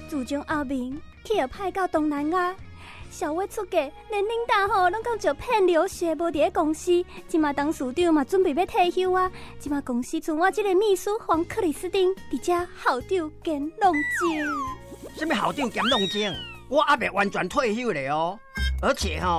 自从后面去了派到东南亚，小伟出嫁，连领导吼拢讲就骗流血，无伫咧公司。今嘛董事长嘛准备要退休啊，今嘛公司剩我这个秘书黄克里斯汀，伫遮校长兼弄精。 什么校长兼弄精？我还未完全退休咧哦，而且